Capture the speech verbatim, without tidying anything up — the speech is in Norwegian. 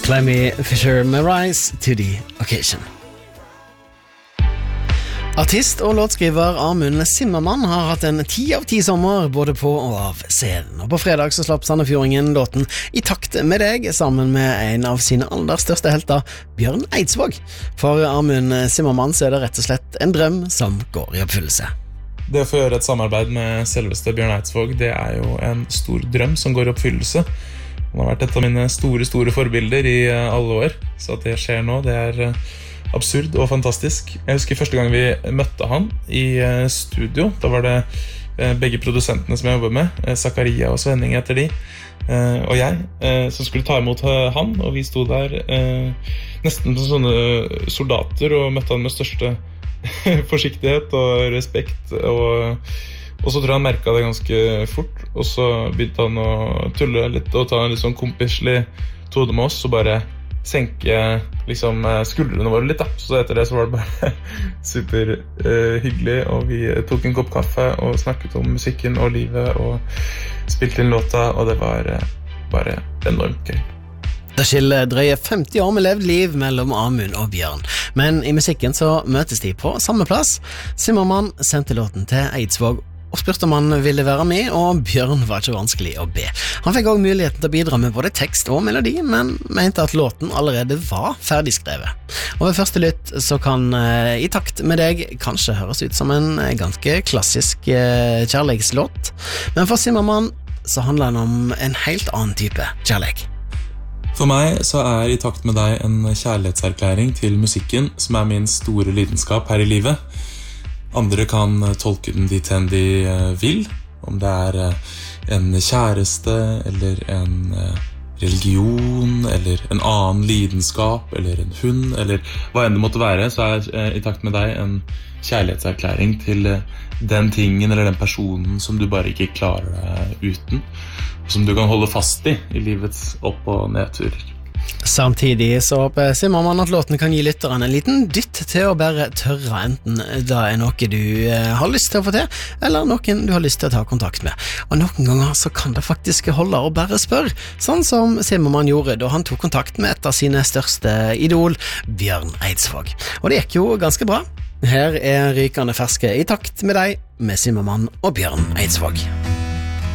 Clemmy Fisher med Rise to the Occasion. Artist og låtskriver Amund Zimmermann har hatt en ti av ti sommer både på og av scenen. Og på fredag så slapp Sandefjordingen låten I takt med deg sammen med en av sine aller største helter, Bjørn Eidsvåg. For Amund Zimmermann så er det rett og slett en drøm som går I oppfyllelse. Det å få gjøre et samarbeid med selveste Bjørn Eidsvåg, det er jo en stor drøm som går I oppfyllelse. Han har vært et av mine store, store forbilder I alle år, så at det skjer nå, det er absurd og fantastisk. Jeg husker første gang vi møtte han I studio. Da var det begge produsentene som jeg jobbet med, Zakaria og Svenning etter de, og jeg, som skulle ta imot han, og vi sto der nesten som sånne soldater og møtte han med største forsiktighet og respekt, og, og så tror jeg han merket det ganske fort, og så begynte han å tulle litt og ta en litt sånn kompislig tone med oss, og bare senke liksom, skuldrene våre litt da. Så etter det så var det bare super uh, hyggelig, og vi tok en kopp kaffe og snakket om musikken og livet og spilte inn låta, og det var uh, bare enormt gøy. Det skiller drøye femti år med levd liv mellom Amund og Bjørn, men I musikken så møtes de på samme plass. Zimmermann sendte låten til Eidsvåg og spurte om han ville være med, og Bjørn var ikke vanskelig å be. Han fikk også muligheten til å bidra med både tekst og melodi, men mente at låten allerede var ferdigskrevet. Og ved første lytt så kan uh, I takt med deg kanskje høres ut som en ganske klassisk uh, kjærlighetslåt, men for Zimmermann så handler den om en helt annen type kjærlighet. For meg så er I takt med deg en kjærlighetserklæring til musikken, som er min store lidenskap her I livet. Andre kan tolke den dit hen de vil, om det er en kjæreste, eller en religion, eller en annen lidenskap, eller en hund, eller hva enn det måtte være, så er I takt med deg en kjærlighetserklæring til den tingen eller den personen som du bare ikke klarer deg uten, som du kan holde fast I I livets opp- og nedturer. Samtidig så håper Zimmermann at låten kan gi lytteren en liten dytt til å bare tørre enten det er noe du har lyst til å få til, eller noen du har lyst til å ta kontakt med. Og noen ganger så kan det faktisk holde å bare spørre, sånn som Zimmermann gjorde da han tok kontakt med et av sine største idol, Bjørn Eidsvåg. Og det gikk jo ganske bra. Her er rykende ferske I takt med deg, med Zimmermann og Bjørn Eidsvåg.